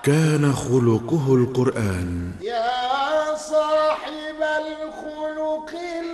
كان خلقه القرآن. يا صاحب الخلق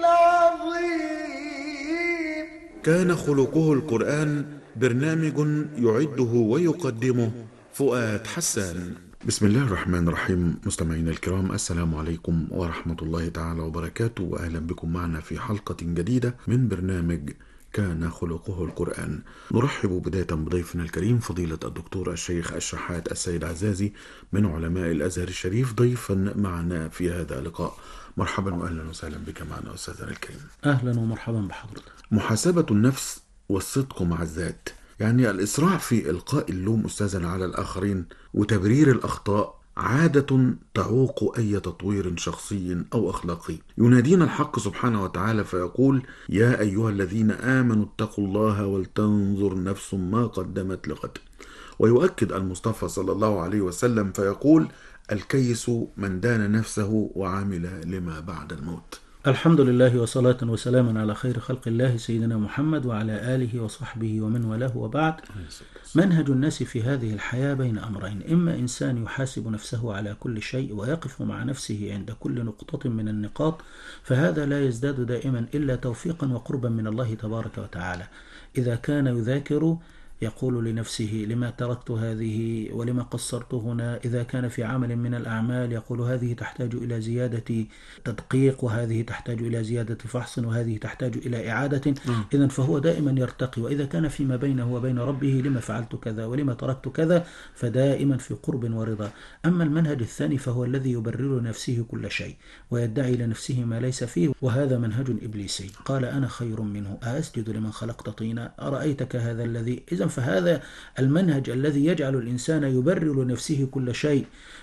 العظيم. كان خلقه القرآن برنامج يعده ويقدمه فؤاد حسان. بسم الله الرحمن الرحيم. مستمعينا الكرام، السلام عليكم ورحمة الله تعالى وبركاته، وأهلا بكم معنا في حلقة جديدة من برنامج كان خلقه القرآن. نرحب بداية بضيفنا الكريم فضيلة الدكتور الشيخ الشحات السيد عزازي من علماء الأزهر الشريف ضيفا معنا في هذا اللقاء. مرحبا وأهلا وسهلا بك معنا أستاذنا الكريم. أهلا ومرحبا بحضرتك. محاسبة النفس والصدق مع الذات، يعني الإسراع في إلقاء اللوم أستاذنا على الآخرين وتبرير الأخطاء عادة تعوق أي تطوير شخصي أو أخلاقي. ينادينا الحق سبحانه وتعالى فيقول: يا أيها الذين آمنوا اتقوا الله ولتنظر نفس ما قدمت لغد. ويؤكد المصطفى صلى الله عليه وسلم فيقول: الكيس من دان نفسه وعمل لما بعد الموت. الحمد لله وصلاة وسلاما على خير خلق الله سيدنا محمد وعلى آله وصحبه ومن والاه، وبعد. منهج الناس في هذه الحياة بين أمرين: إما إنسان يحاسب نفسه على كل شيء ويقف مع نفسه عند كل نقطة من النقاط، فهذا لا يزداد دائما إلا توفيقا وقربا من الله تبارك وتعالى. إذا كان يذاكر يقول لنفسه: لما تركت هذه ولما قصرت هنا. إذا كان في عمل من الأعمال يقول: هذه تحتاج إلى زيادة تدقيق، وهذه تحتاج إلى زيادة فحص، وهذه تحتاج إلى إعادة. إذن فهو دائما يرتقي. وإذا كان فيما بينه وبين ربه: لما فعلت كذا ولما تركت كذا، فدائما في قرب ورضا. أما المنهج الثاني فهو الذي يبرر نفسه كل شيء ويدعي لنفسه ما ليس فيه، وهذا منهج إبليسي. قال: أنا خير منه، أسجد لمن خلقت طينا، أرأيتك هذا الذي. إذن فهذا المنهج الذي يجعل الإنسان يبرر لنفسه كل شيء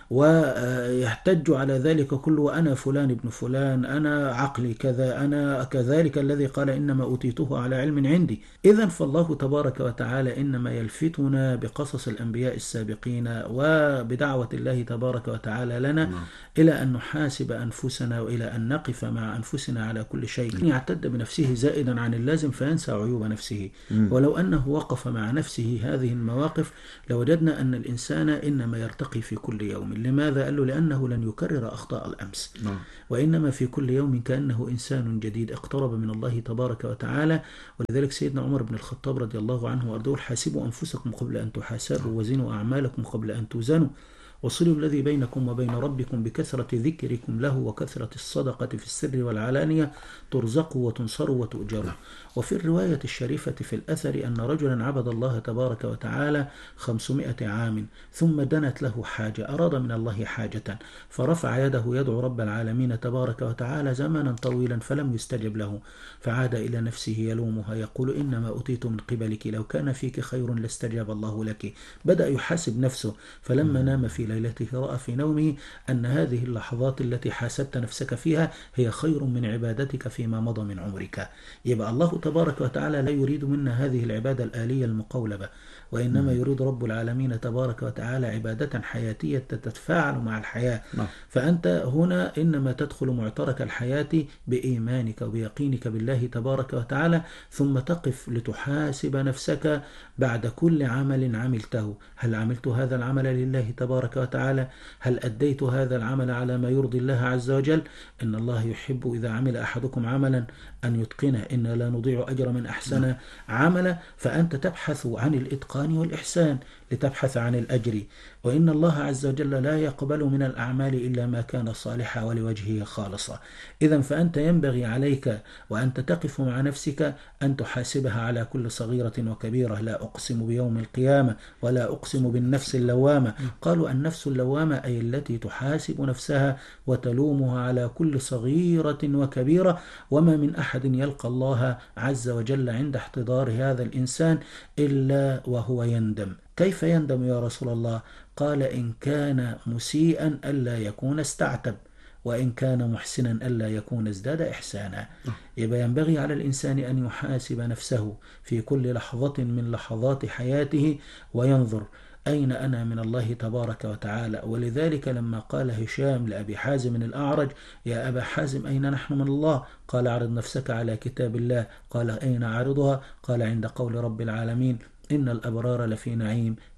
ويحتج على ذلك كله: وأنا فلان ابن فلان، أنا عقلي كذا، أنا كذلك الذي قال إنما أوتيته على علم عندي. إذن فالله تبارك وتعالى إنما يلفتنا بقصص الأنبياء السابقين وبدعوة الله تبارك وتعالى لنا إلى أن نحاسب أنفسنا وإلى أن نقف مع أنفسنا على كل شيء. يعتد بنفسه زائدا عن اللازم فينسى عيوب نفسه. ولو أنه وقف مع نفسه هذه المواقف لوجدنا أن الإنسان إنما يرتقي في كل يوم. لماذا؟ قال له: لأنه لن يكرر أخطاء الأمس، وإنما في كل يوم كأنه إنسان جديد اقترب من الله تبارك وتعالى. ولذلك سيدنا عمر بن الخطاب رضي الله عنه وأرضاه: حاسبوا أنفسكم قبل أن تحاسبوا، وزنوا أعمالكم قبل أن توزنوا، وصلوا الذي بينكم وبين ربكم بكثرة ذكركم له وكثرة الصدقة في السر والعلانية، ترزقوا وتنصروا وتؤجروا. وفي الرواية الشريفة في الأثر أن رجلا عبد الله تبارك وتعالى 500 عام، ثم دنت له حاجة، أراد من الله حاجة، فرفع يده يدعو رب العالمين تبارك وتعالى زمانا طويلا فلم يستجب له، فعاد إلى نفسه يلومها يقول: إنما أتيت من قبلك، لو كان فيك خير لاستجاب الله لك. بدأ يحاسب نفسه، فلما نام في ليلته رأى في نومه أن هذه اللحظات التي حاسبت نفسك فيها هي خير من عبادتك فيما مضى من عمرك. يبقى الله تبارك وتعالى لا يريد منا هذه العبادة الآلية المقولبة، وإنما يريد رب العالمين تبارك وتعالى عبادة حياتية تتفاعل مع الحياة. فأنت هنا إنما تدخل معترك الحياة بإيمانك وبيقينك بالله تبارك وتعالى، ثم تقف لتحاسب نفسك بعد كل عمل عملته: هل عملت هذا العمل لله تبارك وتعالى؟ هل أديت هذا العمل على ما يرضي الله عز وجل؟ إن الله يحب إذا عمل أحدكم عملا أن يتقنه، إن لا نضيع أجر من أحسن عملا. فأنت تبحث عن الإتقان والإحسان لتبحث عن الأجر، وإن الله عز وجل لا يقبل من الأعمال إلا ما كان صالحا ولوجهه خالصا. إذن فأنت ينبغي عليك وأنت تقف مع نفسك أن تحاسبها على كل صغيرة وكبيرة. لا أقسم بيوم القيامة ولا أقسم بالنفس اللوامة. قالوا: النفس اللوامة أي التي تحاسب نفسها وتلومها على كل صغيرة وكبيرة. وما من أحد يلقى الله عز وجل عند احتضار هذا الإنسان إلا وهو يندم. كيف يندم يا رسول الله؟ قال: إن كان مسيئا ألا يكون استعتب، وإن كان محسنا ألا يكون ازداد إحسانا. يبقى ينبغي على الإنسان أن يحاسب نفسه في كل لحظة من لحظات حياته وينظر: أين أنا من الله تبارك وتعالى؟ ولذلك لما قال هشام لأبي حازم الأعرج: يا أبا حازم أين نحن من الله؟ قال: عرض نفسك على كتاب الله. قال: أين عرضها؟ قال: عند قول رب العالمين: إن الأبرار لفي نعيم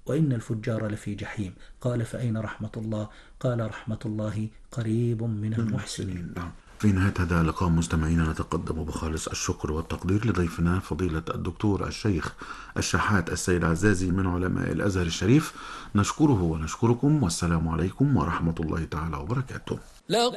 وإن الفجار لفي جحيم. قال فأين رحمة الله؟ قال رحمة الله قريب من المحسنين. نعم. في نهاية هذا اللقاء مستمعينا نتقدم بخالص الشكر والتقدير لضيفنا فضيلة الدكتور الشيخ الشحات السيد عزازي من علماء الأزهر الشريف. نشكره ونشكركم، والسلام عليكم ورحمة الله تعالى وبركاته.